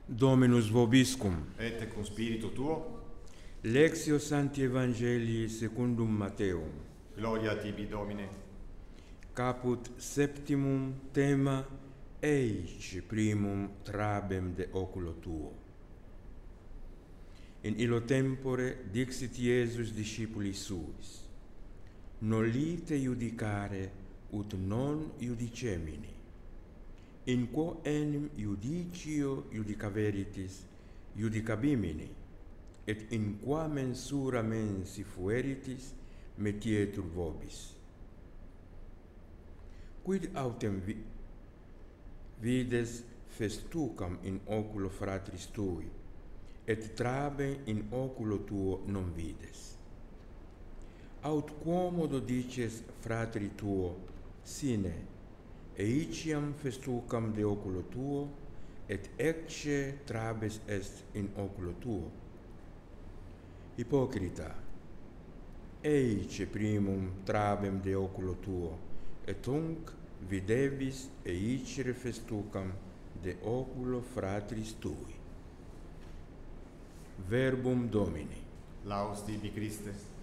Dominus vobiscum. Et cum spiritu tuo, Lectio Sancti Evangelii secundum Matteum. gloria tibi Domine. Caput septimum tema eic primum trabem de oculo tuo. In illo tempore dixit Iesus discipulis suis: Nolite iudicare ut non iudicemini. In quo enim iudicio iudicaveritis, iudicabimini, et in qua mensura mensi fueritis, metietur vobis. Quid autem vides festucam in oculo fratris tui, et trabe in oculo tuo non vides? Aut quomodo dices fratri tuo, sine, eiciam festucam de oculo tuo, et ecce trabes est in oculo tuo? Hypocrita, eice primum trabem de oculo tuo, et tunc videvis eicere festucam de oculo fratris tui. Verbum Domini. Laus tibi Christe.